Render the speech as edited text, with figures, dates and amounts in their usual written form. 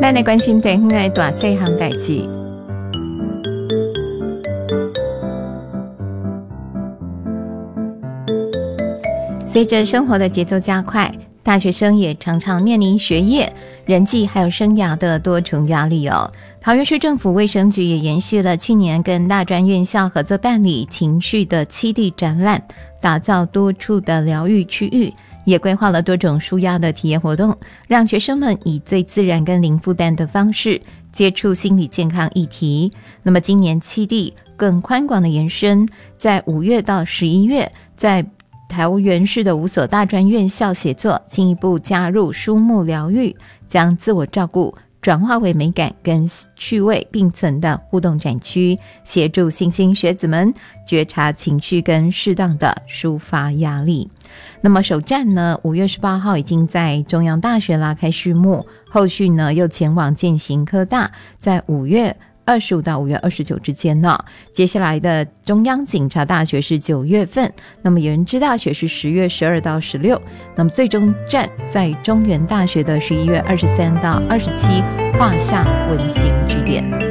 咱来关心地方的大细项代志。随着生活的节奏加快，大学生也常常面临学业、人际还有生涯的多重压力哦。桃园市政府卫生局也延续了去年跟大专院校合作办理情绪的7地展览，打造多处的疗愈区域，也规划了多种抒压的体验活动，让学生们以最自然跟零负担的方式接触心理健康议题。那么今年7地更宽广的延伸，在5月到11月，在桃园市的5所大专院校协作，进一步加入书目疗愈，将自我照顾转化为美感跟趣味并存的互动展区，协助新兴学子们觉察情绪跟适当的抒发压力。那么首站呢，5月18号已经在中央大学拉开序幕，后续呢又前往健行科大，在5月25到5月29之间呢。接下来的中央警察大学是9月份，那么原知大学是10月12到16，那么最终站在中原大学的11月23到27，画下温馨句点。